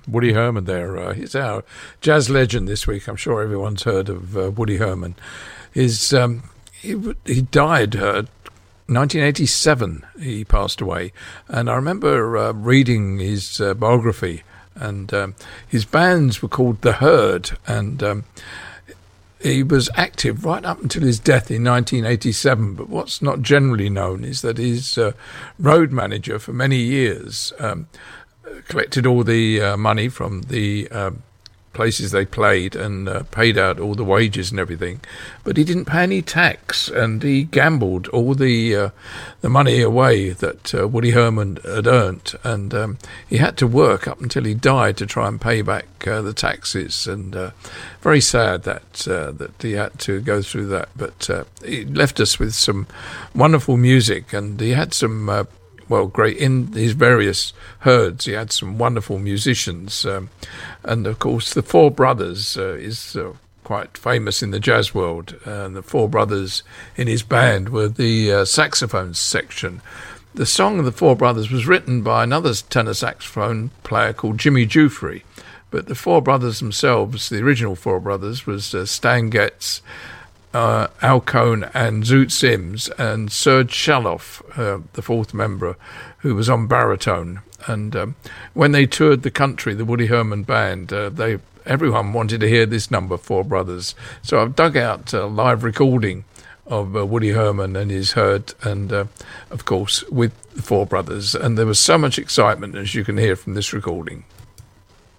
Woody Herman there. He's our jazz legend this week. I'm sure everyone's heard of Woody Herman. He died 1987. He passed away. And I remember reading his biography. And his bands were called The Herd. And he was active right up until his death in 1987. But what's not generally known is that his road manager for many years collected all the money from the places they played and paid out all the wages and everything, but he didn't pay any tax, and he gambled all the money away that Woody Herman had earned, and he had to work up until he died to try and pay back the taxes, and very sad that he had to go through that, but he left us with some wonderful music, and he had some great in his various herds. He had some wonderful musicians, and of course the Four Brothers is quite famous in the jazz world. And the Four Brothers in his band were the saxophone section. The song of the Four Brothers was written by another tenor saxophone player called Jimmy Jufrey, but the Four Brothers themselves, the original Four Brothers, was Stan Getz, Al Cohn and Zoot Sims, and Serge Shaloff, the fourth member, who was on baritone. And when they toured the country, the Woody Herman Band, everyone wanted to hear this number, Four Brothers. So I've dug out a live recording of Woody Herman and his herd, and of course with the Four Brothers. And there was so much excitement, as you can hear from this recording.